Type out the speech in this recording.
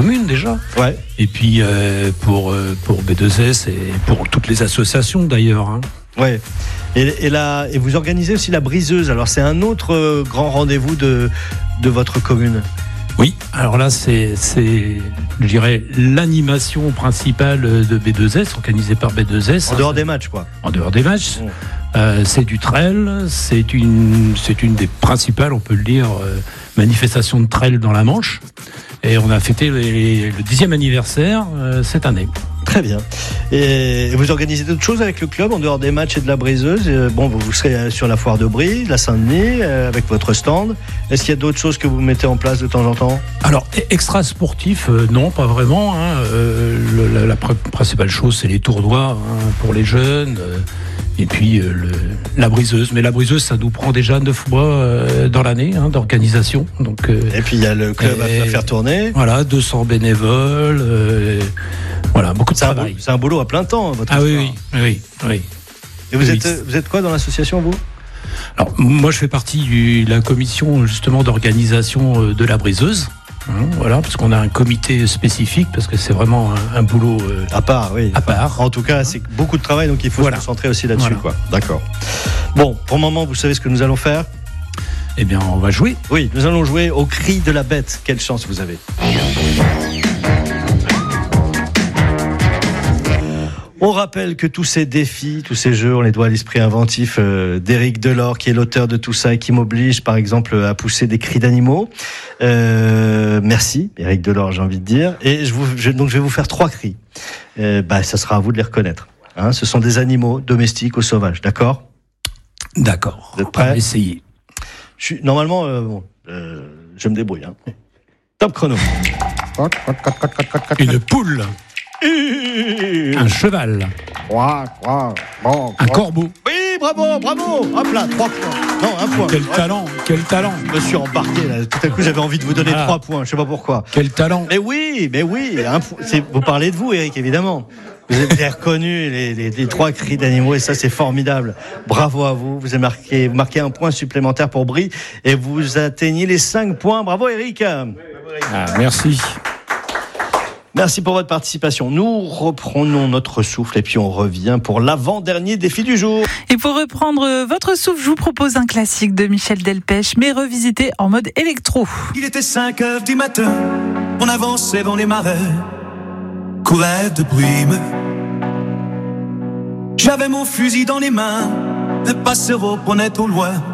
commune déjà. Ouais. Et puis pour B2S et pour toutes les associations d'ailleurs. Hein. Ouais. Et vous organisez aussi la briseuse. Alors c'est un autre grand rendez-vous de votre commune. Oui, alors là c'est je dirais l'animation principale de B2S, organisée par B2S. En dehors des matchs, quoi. En dehors des matchs. C'est du trail, c'est une des principales, on peut le dire, manifestations de trail dans la Manche. Et on a fêté le 10e anniversaire cette année. Très bien. Et vous organisez d'autres choses avec le club en dehors des matchs et de la briseuse. Bon, vous serez sur la foire de Brie, la Saint-Denis, avec votre stand. Est-ce qu'il y a d'autres choses que vous mettez en place de temps en temps ? Alors, extra sportif, non, pas vraiment. Hein. La principale chose, c'est les tournois pour les jeunes. Et puis la briseuse. Mais la briseuse, ça nous prend déjà 9 mois dans l'année d'organisation. Donc, et puis il y a le club à faire tourner. Voilà, 200 bénévoles. Voilà, beaucoup de travail. C'est un boulot à plein temps, votre histoire. Oui. Et vous êtes quoi dans l'association, vous ? Alors, moi, je fais partie de la commission justement d'organisation de la briseuse. Voilà, parce qu'on a un comité spécifique, parce que c'est vraiment un boulot à part, oui. À part. En tout cas, c'est beaucoup de travail, donc il faut se concentrer aussi là-dessus, quoi. D'accord. Bon, pour le moment, vous savez ce que nous allons faire ? Eh bien, on va jouer. Oui, nous allons jouer au cri de la bête. Quelle chance vous avez. On rappelle que tous ces défis, tous ces jeux, on les doit à l'esprit inventif d'Éric Delors, qui est l'auteur de tout ça et qui m'oblige, par exemple, à pousser des cris d'animaux. Merci, Éric Delors, j'ai envie de dire. Et donc je vais vous faire 3 cris. Ça sera à vous de les reconnaître. Ce sont des animaux domestiques ou sauvages, d'accord ? D'accord. Vous êtes prêts ? On va essayer. Normalement, je me débrouille. Top chrono. Une poule. Un cheval. Un corbeau. Oui, bravo. Hop là, 3 points. Non, 1 point. Quel talent. Je me suis embarqué là. Tout à coup, j'avais envie de vous donner 3 points. Je sais pas pourquoi. Quel talent. Mais oui. Vous parlez de vous, Eric, évidemment. Vous avez reconnu les 3 cris d'animaux et ça, c'est formidable. Bravo à vous. Vous marquez 1 point supplémentaire pour Brie et vous atteignez les 5 points. Bravo, Eric. Merci. Merci pour votre participation. Nous reprenons notre souffle et puis on revient pour l'avant-dernier défi du jour. Et pour reprendre votre souffle, je vous propose un classique de Michel Delpech, mais revisité en mode électro. Il était 5h du matin, on avançait dans les marais, courait de brume. J'avais mon fusil dans les mains, le passereau prenait au loin